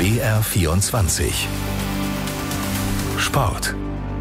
BR24 Sport.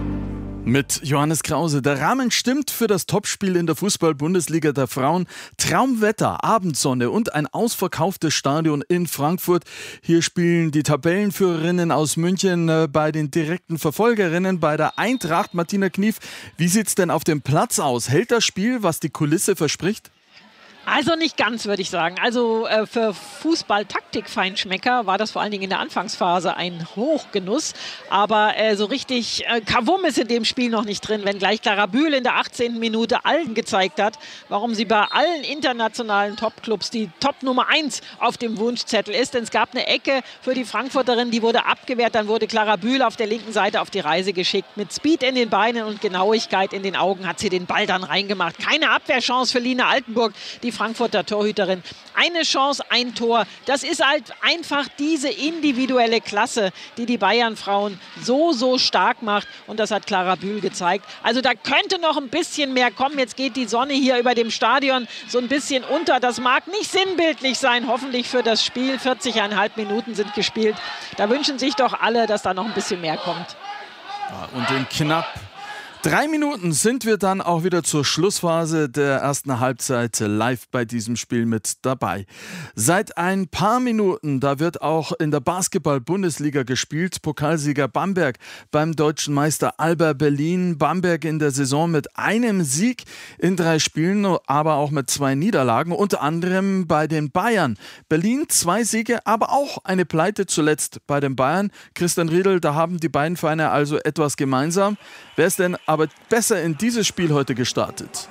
Mit Johannes Krause. Der Rahmen stimmt für das Topspiel in der Fußball-Bundesliga der Frauen. Traumwetter, Abendsonne und ein ausverkauftes Stadion in Frankfurt. Hier spielen die Tabellenführerinnen aus München bei den direkten Verfolgerinnen bei der Eintracht. Martina Knief, wie sieht's denn auf dem Platz aus? Hält das Spiel, was die Kulisse verspricht? Also nicht ganz, würde ich sagen. Also für Fußball-Taktik-Feinschmecker war das vor allen Dingen in der Anfangsphase ein Hochgenuss. Aber so richtig Kavum ist in dem Spiel noch nicht drin, wenn gleich Clara Bühl in der 18. Minute allen gezeigt hat, warum sie bei allen internationalen Topclubs die Top Nummer 1 auf dem Wunschzettel ist. Denn es gab eine Ecke für die Frankfurterin, die wurde abgewehrt. Dann wurde Clara Bühl auf der linken Seite auf die Reise geschickt. Mit Speed in den Beinen und Genauigkeit in den Augen hat sie den Ball dann reingemacht. Keine Abwehrchance für Lina Altenburg, die Frankfurter Torhüterin. Eine Chance, ein Tor. Das ist halt einfach diese individuelle Klasse, die die Bayern-Frauen so stark macht. Und das hat Clara Bühl gezeigt. Also da könnte noch ein bisschen mehr kommen. Jetzt geht die Sonne hier über dem Stadion so ein bisschen unter. Das mag nicht sinnbildlich sein, hoffentlich für das Spiel. 40,5 Minuten sind gespielt. Da wünschen sich doch alle, dass da noch ein bisschen mehr kommt. Ja, und in knapp 3 Minuten sind wir dann auch wieder zur Schlussphase der ersten Halbzeit live bei diesem Spiel mit dabei. Seit ein paar Minuten, da wird auch in der Basketball-Bundesliga gespielt. Pokalsieger Bamberg beim deutschen Meister Alba Berlin. Bamberg in der Saison mit einem Sieg in 3 Spielen, aber auch mit 2 Niederlagen, unter anderem bei den Bayern. Berlin 2 Siege, aber auch eine Pleite zuletzt bei den Bayern. Christian Riedel, da haben die beiden Vereine also etwas gemeinsam. Wer ist denn aber besser in dieses Spiel heute gestartet?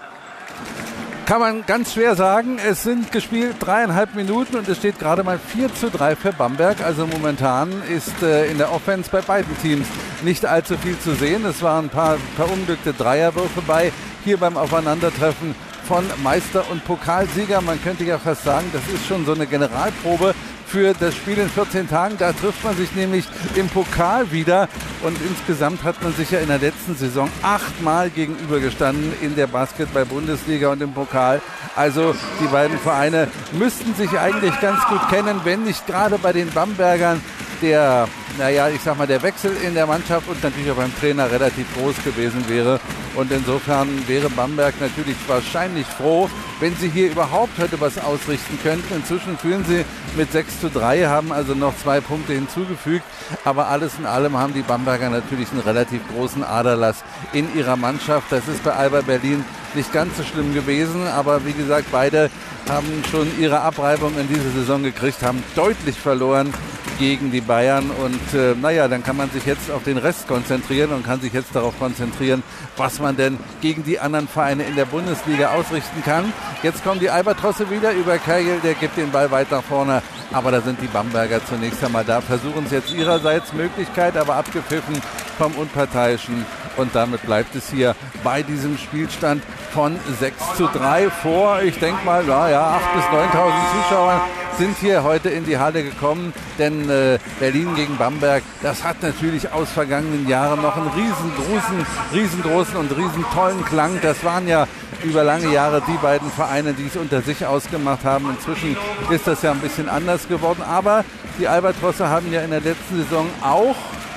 Kann man ganz schwer sagen. Es sind gespielt 3,5 Minuten und es steht gerade mal 4:3 für Bamberg. Also momentan ist in der Offense bei beiden Teams nicht allzu viel zu sehen. Es waren ein paar verunglückte Dreierwürfe bei, hier beim Aufeinandertreffen von Meister und Pokalsieger. Man könnte ja fast sagen, das ist schon so eine Generalprobe für das Spiel in 14 Tagen. Da trifft man sich nämlich im Pokal wieder. Und insgesamt hat man sich ja in der letzten Saison 8-mal gegenübergestanden in der Basketball-Bundesliga und im Pokal. Also die beiden Vereine müssten sich eigentlich ganz gut kennen, wenn nicht gerade bei den Bambergern der Wechsel in der Mannschaft und natürlich auch beim Trainer relativ groß gewesen wäre. Und insofern wäre Bamberg natürlich wahrscheinlich froh, wenn sie hier überhaupt heute was ausrichten könnten. Inzwischen führen sie mit 6:3, haben also noch 2 Punkte hinzugefügt. Aber alles in allem haben die Bamberger natürlich einen relativ großen Aderlass in ihrer Mannschaft. Das ist bei Alba Berlin nicht ganz so schlimm gewesen. Aber wie gesagt, beide haben schon ihre Abreibung in dieser Saison gekriegt, haben deutlich verloren gegen die Bayern und dann kann man sich jetzt auf den Rest konzentrieren und kann sich jetzt darauf konzentrieren, was man denn gegen die anderen Vereine in der Bundesliga ausrichten kann. Jetzt kommen die Albatrosse wieder über Kajel, der gibt den Ball weit nach vorne, aber da sind die Bamberger zunächst einmal da, versuchen es jetzt ihrerseits Möglichkeit, aber abgepfiffen vom Unparteiischen und damit bleibt es hier bei diesem Spielstand von 6:3 vor, ich denke mal, 8.000 bis 9.000 Zuschauer sind hier heute in die Halle gekommen, denn Berlin gegen Bamberg, das hat natürlich aus vergangenen Jahren noch einen riesengroßen und riesentollen Klang. Das waren ja über lange Jahre die beiden Vereine, die es unter sich ausgemacht haben. Inzwischen ist das ja ein bisschen anders geworden, aber die Albatrosse haben ja in der letzten Saison auch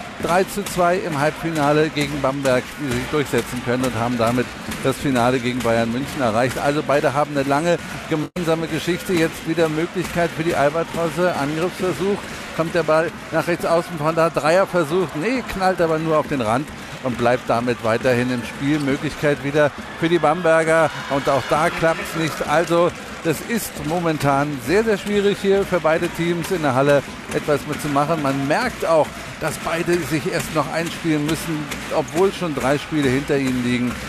3:2 im Halbfinale gegen Bamberg sich durchsetzen können und haben damit das Finale gegen Bayern München erreicht. Also beide haben eine lange gemeinsame Geschichte. Jetzt wieder Möglichkeit für die Albatrosse. Angriffsversuch. Kommt der Ball nach rechts außen von da. Dreierversuch. Nee, knallt aber nur auf den Rand und bleibt damit weiterhin im Spiel. Möglichkeit wieder für die Bamberger. Und auch da klappt es nicht. Also das ist momentan sehr schwierig hier für beide Teams in der Halle etwas mitzumachen. Man merkt auch, dass beide sich erst noch einspielen müssen, obwohl schon 3 Spiele hinter ihnen liegen.